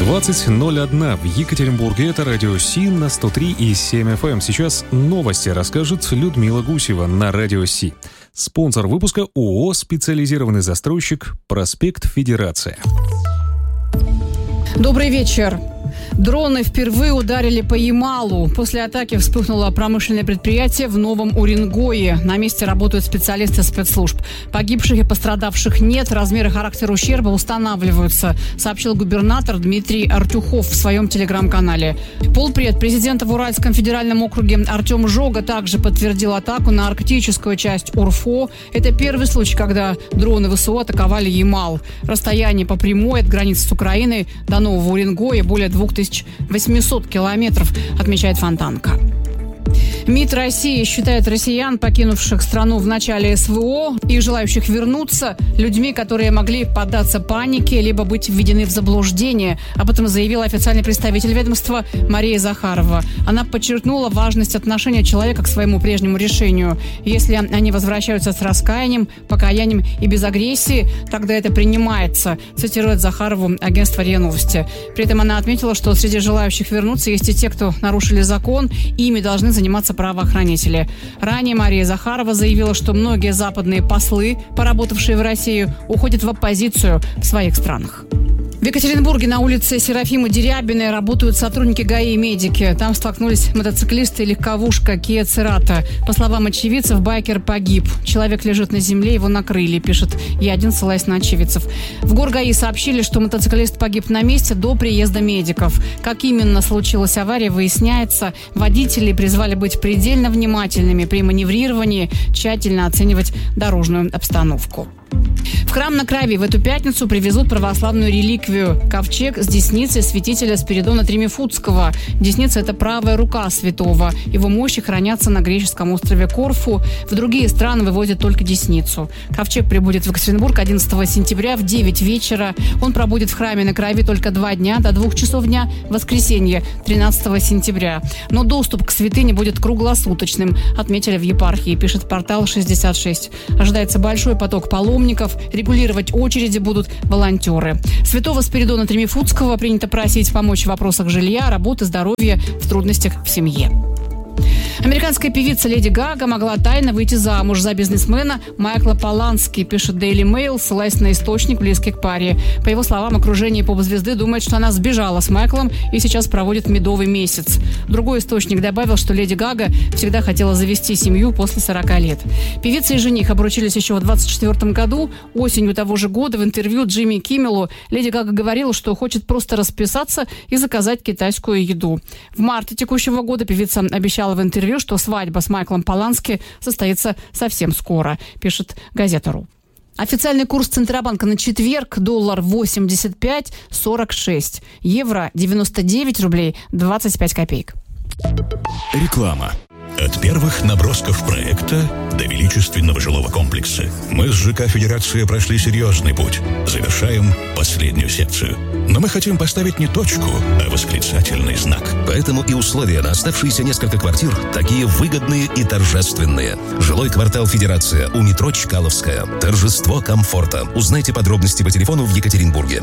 20:01 в Екатеринбурге. Это радио Си на 103,7 FM. Сейчас новости расскажет Людмила Гусева на радио Си. Спонсор выпуска ООО «Специализированный застройщик», проспект Федерация. Добрый вечер. Дроны впервые ударили по Ямалу. После атаки вспыхнуло промышленное предприятие в Новом Уренгое. На месте работают специалисты спецслужб. Погибших и пострадавших нет. Размеры и характер ущерба устанавливаются, сообщил губернатор Дмитрий Артюхов в своем телеграм-канале. Полпред президента в Уральском федеральном округе Артем Жога также подтвердил атаку на арктическую часть УРФО. Это первый случай, когда дроны ВСУ атаковали Ямал. Расстояние по прямой от границы с Украиной до Нового Уренгоя более 2800 километров, отмечает Фонтанка. МИД России считает россиян, покинувших страну в начале СВО и желающих вернуться, людьми, которые могли поддаться панике либо быть введены в заблуждение. Об этом заявила официальный представитель ведомства Мария Захарова. Она подчеркнула важность отношения человека к своему прежнему решению. Если они возвращаются с раскаянием, покаянием и без агрессии, тогда это принимается, цитирует Захарову агентство РИА Новости. При этом она отметила, что среди желающих вернуться есть и те, кто нарушили закон, и ими должны заниматься правоохранители. Ранее Мария Захарова заявила, что многие западные послы, поработавшие в Россию, уходят в оппозицию в своих странах. В Екатеринбурге на улице Серафимы Дерябиной работают сотрудники ГАИ и медики. Там столкнулись мотоциклисты и легковушка Kia Cerato. По словам очевидцев, байкер погиб. Человек лежит на земле, его накрыли, пишет Е1, ссылаясь на очевидцев. В ГорГАИ сообщили, что мотоциклист погиб на месте до приезда медиков. Как именно случилась авария, выясняется. Водители призвали быть предельно внимательными при маневрировании, тщательно оценивать дорожную обстановку. В храм на Крови в эту пятницу привезут православную реликвию – ковчег с десницей святителя Спиридона Тремифудского. Десница – это правая рука святого. Его мощи хранятся на греческом острове Корфу. В другие страны вывозят только десницу. Ковчег прибудет в Екатеринбург 11 сентября в 9 вечера. Он пробудет в храме на Крови только 2 дня, до 2 часов дня, в воскресенье 13 сентября. Но доступ к святыне будет круглосуточным, отметили в епархии, пишет портал 66. Ожидается большой поток паломников. Регулировать очереди будут волонтеры. Святого Спиридона Тремифудского принято просить помочь в вопросах жилья, работы, здоровья, в трудностях в семье. Американская певица Леди Гага могла тайно выйти замуж за бизнесмена Майкла Полански, пишет Daily Mail, ссылаясь на источник, близкий к паре. По его словам, окружение поп-звезды думает, что она сбежала с Майклом и сейчас проводит медовый месяц. Другой источник добавил, что Леди Гага всегда хотела завести семью после 40 лет. Певица и жених обручились еще в 2024 году. Осенью того же года в интервью Джимми Киммелу Леди Гага говорила, что хочет просто расписаться и заказать китайскую еду. В марте текущего года певица обещала в интервью, что свадьба с Майклом Полански состоится совсем скоро, пишет газета.ру. Официальный курс Центробанка на четверг: доллар 85.46, евро 99 рублей 25 копеек. Реклама. От первых набросков проекта до величественного жилого комплекса мы с ЖК «Федерация» прошли серьезный путь. Завершаем последнюю секцию. Но мы хотим поставить не точку, а восклицательный знак. Поэтому и условия на оставшиеся несколько квартир такие выгодные и торжественные. Жилой квартал «Федерация» у метро Чкаловская. Торжество комфорта. Узнайте подробности по телефону в Екатеринбурге.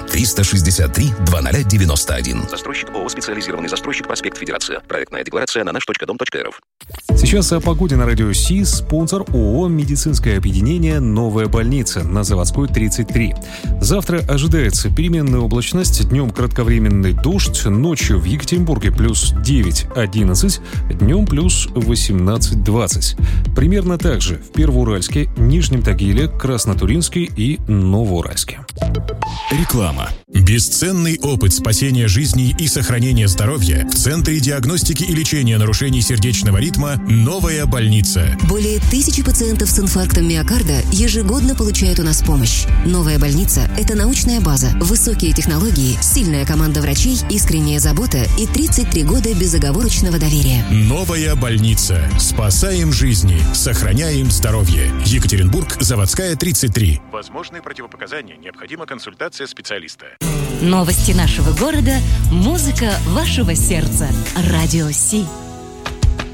363-2091. Застройщик ООО «Специализированный застройщик», проспект Федерация. Проектная декларация на наш.дом.рф. Сейчас о погоде на радио Си. Спонсор ООО «Медицинское объединение. Новая больница» на Заводской 33. Завтра ожидается переменная облачность, днем кратковременный дождь, ночью в Екатеринбурге плюс 9-11, днем плюс 18-20. Примерно так же в Первоуральске, Нижнем Тагиле, Краснотуринске и Новоуральске. Реклама. Бесценный опыт спасения жизней и сохранения здоровья в Центре диагностики и лечения нарушений сердечного ритма «Новая больница». Более 1000 пациентов с инфарктом миокарда ежегодно получают у нас помощь. «Новая больница» — это научная база, высокие технологии, сильная команда врачей, искренняя забота и 33 года безоговорочного доверия. «Новая больница». Спасаем жизни, сохраняем здоровье. Екатеринбург, Заводская, 33. Возможные противопоказания. Необходима консультация специалиста. Новости нашего города, музыка вашего сердца. Радио Си.